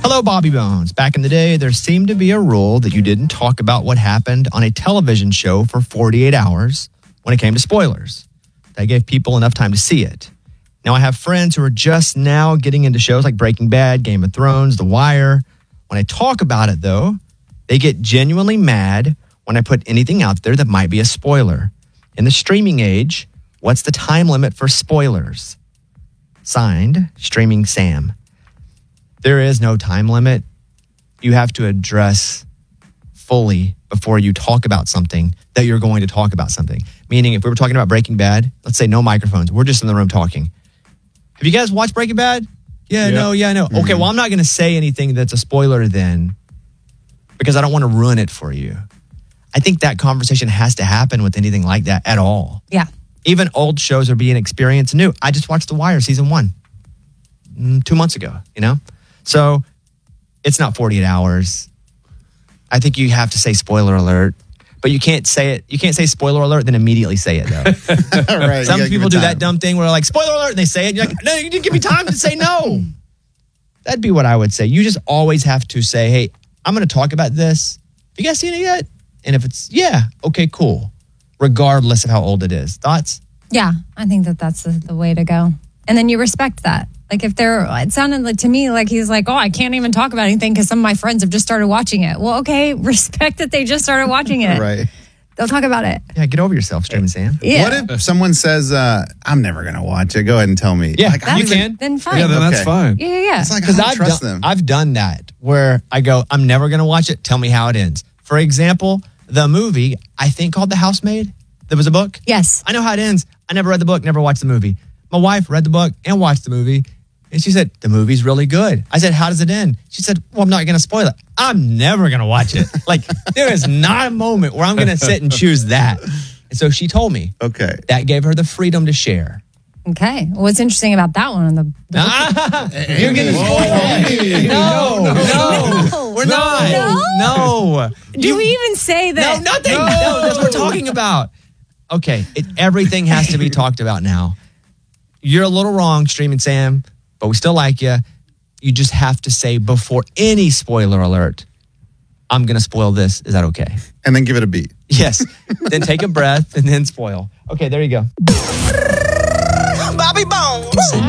Hello, Bobby Bones. Back in the day, there seemed to be a rule that you didn't talk about what happened on a television show for 48 hours when it came to spoilers. That gave people enough time to see it. Now, I have friends who are just now getting into shows like Breaking Bad, Game of Thrones, The Wire. When I talk about it, though, they get genuinely mad when I put anything out there that might be a spoiler. In the streaming age, what's the time limit for spoilers? Signed, Streaming Sam. There is no time limit. You have to address fully before you talk about something that you're going to talk about something. Meaning, if we were talking about Breaking Bad, let's say no microphones. We're just in the room talking. Have you guys watched Breaking Bad? Yeah, no. Mm-hmm. Okay, well, I'm not going to say anything that's a spoiler then because I don't want to ruin it for you. I think that conversation has to happen with anything like that at all. Yeah. Even old shows are being experienced new. I just watched The Wire season 1 2 months ago, So it's not 48 hours. I think you have to say spoiler alert, but you can't say it. You can't say spoiler alert, then immediately say it, though. Right, Some people do that dumb thing where they're like, spoiler alert, and they say it. And you're like, no, you didn't give me time to say no. That'd be what I would say. You just always have to say, hey, I'm going to talk about this. Have you guys seen it yet? And if it's, yeah, okay, cool. Regardless of how old it is. Thoughts? Yeah, I think that's the way to go. And then you respect that. Like it sounded like to me like he's like, oh, I can't even talk about anything because some of my friends have just started watching it. Well, okay, respect that they just started watching it. Right. They'll talk about it. Yeah, get over yourself, Streaming Sam. Yeah. What if someone says, I'm never going to watch it? Go ahead and tell me. Yeah, I you don't even- can. Then fine. Yeah, then that's fine. Yeah. It's like, I Because don't trust them. I've done that where I go, I'm never going to watch it. Tell me how it ends. For example, the movie, I think called The Housemaid. There was a book. Yes. I know how it ends. I never read the book, never watched the movie. My wife read the book and watched the movie. And she said, the movie's really good. I said, how does it end? She said, well, I'm not going to spoil it. I'm never going to watch it. Like, there is not a moment where I'm going to sit and choose that. And so she told me. Okay. That gave her the freedom to share. Okay. What's interesting about that one? You're getting spoiled. No, we're not. No. Do we even say that? No, nothing. No, that's what we're talking about. Okay, everything has to be talked about now. You're a little wrong, Streaming Sam, but we still like you. You just have to say before any spoiler alert, I'm going to spoil this. Is that okay? And then give it a beat. Yes. Then take a breath and then spoil. Okay, there you go. Bobby Bones.